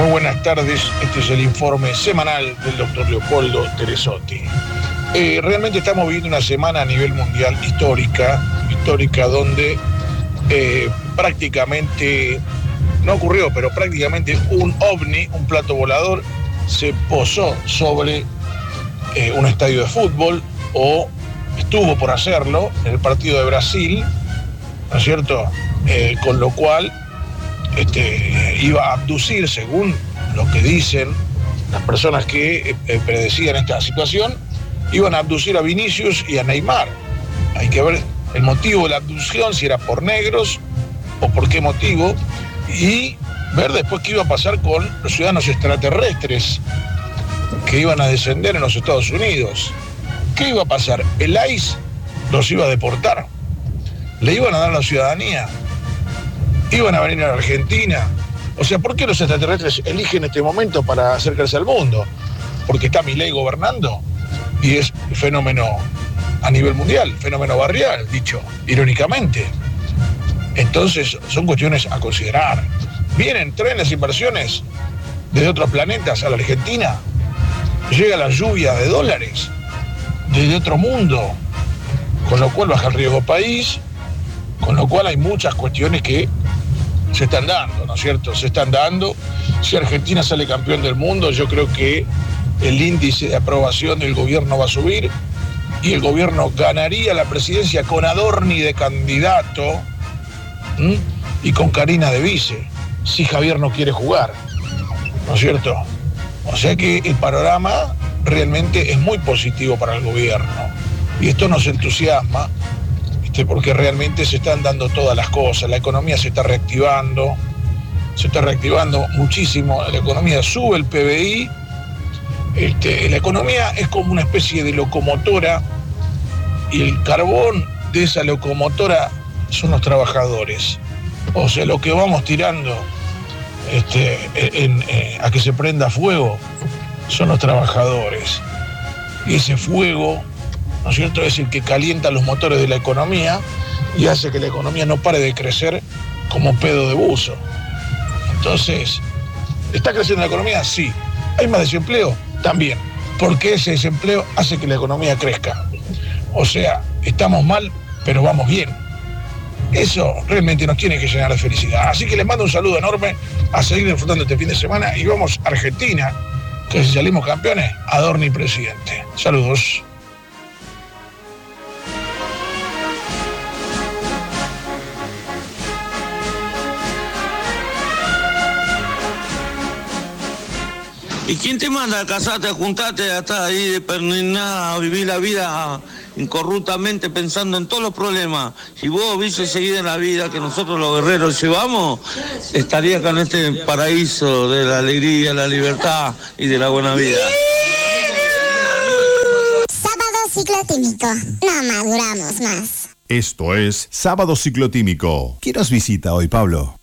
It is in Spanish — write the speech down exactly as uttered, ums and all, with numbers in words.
Muy buenas tardes, este es el informe semanal del doctor Leopoldo Teresotti. Eh, realmente estamos viviendo una semana a nivel mundial histórica, histórica donde eh, prácticamente, no ocurrió, pero prácticamente un ovni, un plato volador, se posó sobre eh, un estadio de fútbol, o estuvo por hacerlo en el partido de Brasil, ¿no es cierto? Eh, con lo cual este, iba a abducir, según lo que dicen las personas que eh, predecían esta situación, iban a abducir a Vinicius y a Neymar. Hay que ver el motivo de la abducción, si era por negros o por qué motivo, y ver después qué iba a pasar con los ciudadanos extraterrestres que iban a descender en los Estados Unidos. ¿Qué iba a pasar? El I C E los iba a deportar, le iban a dar la ciudadanía, iban a venir a la Argentina. O sea, ¿por qué los extraterrestres eligen este momento para acercarse al mundo? Porque está Milei gobernando y es fenómeno a nivel mundial, fenómeno barrial, dicho irónicamente. Entonces, son cuestiones a considerar. Vienen, traen las inversiones desde otros planetas a la Argentina, llega la lluvia de dólares desde otro mundo, con lo cual baja el riesgo país, con lo cual hay muchas cuestiones que se están dando, ¿no es cierto? Se están dando. Si Argentina sale campeón del mundo, yo creo que el índice de aprobación del gobierno va a subir y el gobierno ganaría la presidencia con Adorni de candidato, ¿m? y con Karina de vice, si Javier no quiere jugar, ¿no es cierto? O sea que el panorama realmente es muy positivo para el gobierno y esto nos entusiasma, ¿viste? Porque realmente se están dando todas las cosas, la economía se está reactivando, se está reactivando muchísimo, la economía sube el P B I, este, la economía es como una especie de locomotora y el carbón de esa locomotora son los trabajadores. O sea, lo que vamos tirando este, en, en, a que se prenda fuego son los trabajadores. Y ese fuego, ¿no es cierto?, es el que calienta los motores de la economía y hace que la economía no pare de crecer como pedo de buzo. Entonces, ¿está creciendo la economía? Sí. ¿Hay más desempleo? También. Porque ese desempleo hace que la economía crezca. O sea, estamos mal, pero vamos bien. Eso realmente nos tiene que llenar de felicidad. Así que les mando un saludo enorme, a seguir disfrutando este fin de semana y vamos a Argentina, que si salimos campeones, Adorni presidente. Saludos. ¿Y quién te manda a casarte, a juntarte, a estar ahí de pernilnada, a vivir la vida incorruptamente pensando en todos los problemas? Si vos viste seguir en la vida que nosotros los guerreros llevamos, estaría acá en este paraíso de la alegría, la libertad y de la buena vida. Sábado ciclotímico. No maduramos más. Esto es Sábado Ciclotímico. ¿Quién nos visita hoy, Pablo?